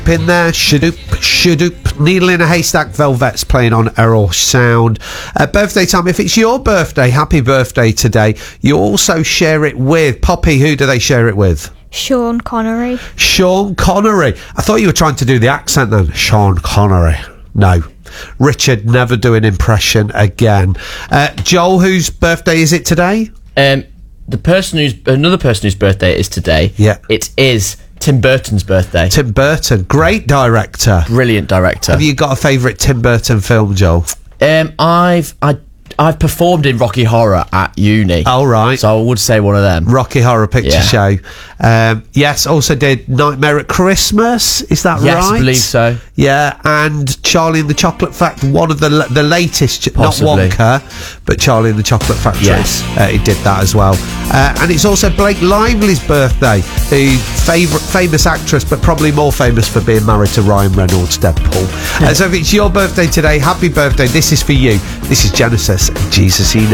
in there, shadoop. Needle in a Haystack, Velvet's playing on Errol Sound. Birthday time, if it's your birthday, happy birthday today. You also share it with Poppy. Who do they share it with? Sean Connery. Sean Connery. I thought you were trying to do the accent then. Sean Connery. No. Richard, never do an impression again. Joel, whose birthday is it today? Another person whose birthday is today. Yeah. It is Tim Burton's birthday. Tim Burton, great director. Brilliant director. Have you got a favourite Tim Burton film, Joel? I've performed in Rocky Horror at uni. Oh, right. So I would say one of them. Rocky Horror Picture Show. Yes, also did Nightmare at Christmas. Is that right? Yes, I believe so. Yeah, and Charlie and the Chocolate Factory, one of the latest, Possibly. not Wonka, but Charlie and the Chocolate Factory. Yes. He did that as well. And it's also Blake Lively's birthday, the famous actress, but probably more famous for being married to Ryan Reynolds, Deadpool. So if it's your birthday today, happy birthday. This is for you. This is Genesis. Jesus,